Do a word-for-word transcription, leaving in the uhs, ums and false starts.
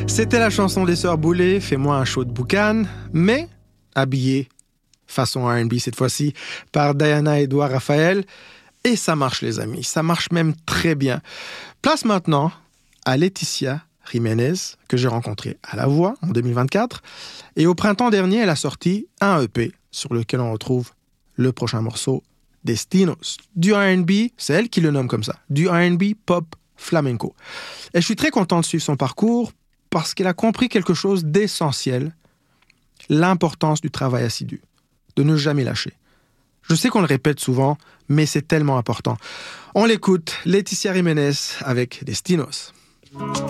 C'était la chanson des Sœurs Boulay, Fais-moi un show de boucan, mais habillée façon R and B cette fois-ci par Diana Edouard Raphael. Et ça marche les amis, ça marche même très bien. Place maintenant à Laetitia Jiménez, que j'ai rencontrée à La Voix en deux mille vingt-quatre. Et au printemps dernier, elle a sorti un E P sur lequel on retrouve le prochain morceau, Destinos. Du R and B, c'est elle qui le nomme comme ça, du R and B pop flamenco. Et je suis très content de suivre son parcours parce qu'elle a compris quelque chose d'essentiel, l'importance du travail assidu, de ne jamais lâcher. Je sais qu'on le répète souvent, mais c'est tellement important. On l'écoute, Laetitia Jiménez avec Destinos.